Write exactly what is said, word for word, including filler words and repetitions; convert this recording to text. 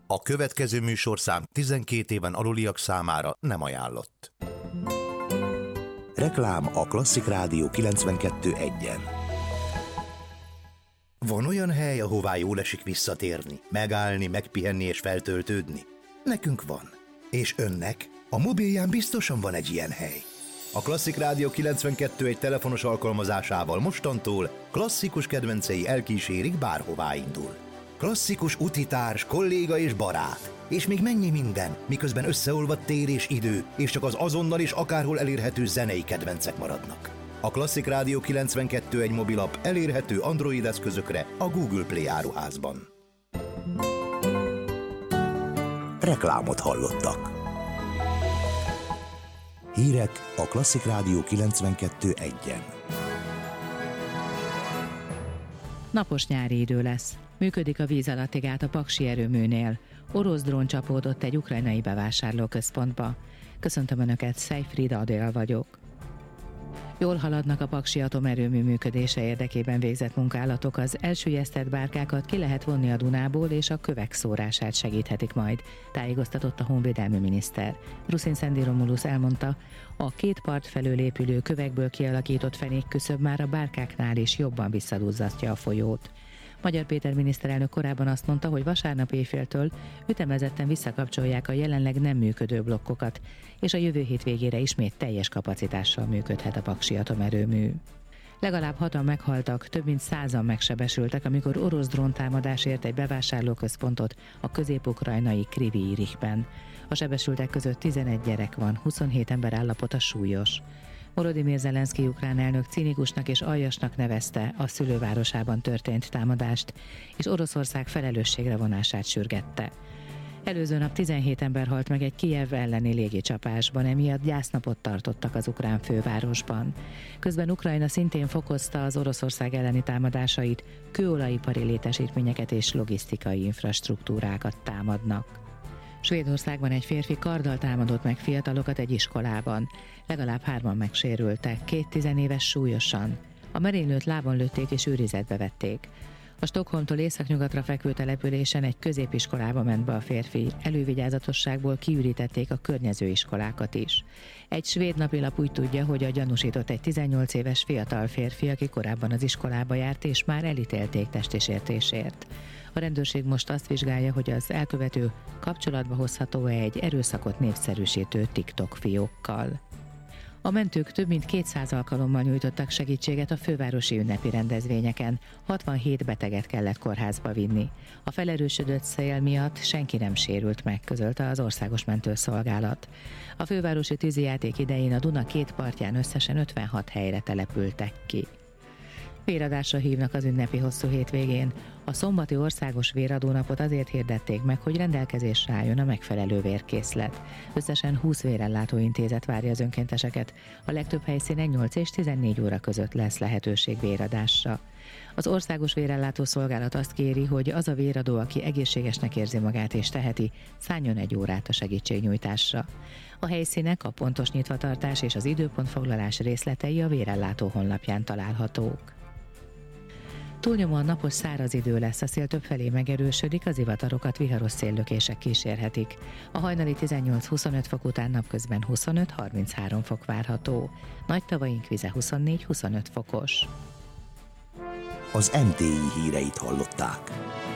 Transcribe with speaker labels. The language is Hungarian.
Speaker 1: A következő műsorszám tizenkét éven aluliak számára nem ajánlott.
Speaker 2: Reklám a Klasszik Rádió kilencvenkettő egyen.
Speaker 1: Van olyan hely, ahová jól esik visszatérni, megállni, megpihenni és feltöltődni? Nekünk van. És önnek? A mobilján biztosan van egy ilyen hely. A Klasszik Rádió kilencvenkettő egy telefonos alkalmazásával mostantól klasszikus kedvencei elkísérik, bárhová indul. Klasszikus utitárs, kolléga és barát. És még mennyi minden, miközben összeolvadt tér és idő, és csak az azonnal és akárhol elérhető zenei kedvencek maradnak. A Klasszik Rádió kilencvenkettő egy mobilap elérhető Android eszközökre a Google Play áruházban.
Speaker 2: Reklámot hallottak. Hírek a Klasszik Rádió kilencvenkettő egyen.
Speaker 3: Napos nyári idő lesz. Működik a víz alatti gát a Paksi erőműnél. Orosz drón csapódott egy ukrajnai bevásárlóközpontba. Köszöntöm Önöket, Szejfrida Adél vagyok. Jól haladnak a Paksi atomerőmű működése érdekében végzett munkálatok, az elsüllyesztett bárkákat ki lehet vonni a Dunából, és a kövek szórását segíthetik majd, tájékoztatott a honvédelmi miniszter. Ruszin Szendi Romulus elmondta, a két part felől épülő kövekből kialakított fenékküszöb már a bárkáknál is jobban visszaduzzasztja a folyót. Magyar Péter miniszterelnök korábban azt mondta, hogy vasárnap éjféltől ütemezetten visszakapcsolják a jelenleg nem működő blokkokat, és a jövő hét végére ismét teljes kapacitással működhet a Paksi atomerőmű. Legalább hatan meghaltak, több mint százan megsebesültek, amikor orosz dróntámadás ért egy bevásárlóközpontot a közép-ukrajnai Kryvyi Rihben. A sebesültek között tizenegy gyerek van, huszonhét ember állapota súlyos. Volodymyr Zelenszky ukrán elnök cinikusnak és aljasnak nevezte a szülővárosában történt támadást, és Oroszország felelősségre vonását sürgette. Előző nap tizenhét ember halt meg egy Kijev elleni légicsapásban, emiatt gyásznapot tartottak az ukrán fővárosban. Közben Ukrajna szintén fokozta az Oroszország elleni támadásait, kőolajipari létesítményeket és logisztikai infrastruktúrákat támadnak. Svédországban egy férfi karddal támadott meg fiatalokat egy iskolában. Legalább hárman megsérültek, két tizenéves súlyosan. A merénylőt lábon lőtték és őrizetbe vették. A Stockholmtól északnyugatra fekvő településen egy középiskolába ment be a férfi, elővigyázatosságból kiürítették a környező iskolákat is. Egy svéd napilap úgy tudja, hogy a gyanúsított egy tizennyolc éves fiatal férfi, aki korábban az iskolába járt, és már elítélték testisértésért. A rendőrség most azt vizsgálja, hogy az elkövető kapcsolatba hozható-e egy erőszakot népszerűsítő TikTok fiókkal. A mentők több mint kétszáz alkalommal nyújtottak segítséget a fővárosi ünnepi rendezvényeken, hatvanhét beteget kellett kórházba vinni. A felerősödött szél miatt senki nem sérült meg, közölte az Országos Mentőszolgálat. A fővárosi tűzijáték idején a Duna két partján összesen ötvenhat helyre települtek ki. Véradásra hívnak az ünnepi hosszú hétvégén. A szombati országos véradónapot azért hirdették meg, hogy rendelkezésre álljon a megfelelő vérkészlet. Összesen húsz vérellátó intézet várja az önkénteseket. A legtöbb helyszínen nyolc és tizennégy óra között lesz lehetőség véradásra. Az Országos Vérellátó Szolgálat azt kéri, hogy az a véradó, aki egészségesnek érzi magát és teheti, szálljon egy órát a segítségnyújtásra. A helyszínek, a pontos nyitvatartás és az időpontfoglalás részletei a vérellátó honlapján találhatók. Túlnyomóan napos száraz idő lesz, a szél többfelé megerősödik, az ivatarokat viharos széllökések kísérhetik. A hajnali tizennyolc-huszonöt fok után napközben huszonöt-harminchárom fok várható. Nagy tavaink vize huszonnégy-huszonöt fokos.
Speaker 2: Az em té i híreit hallották.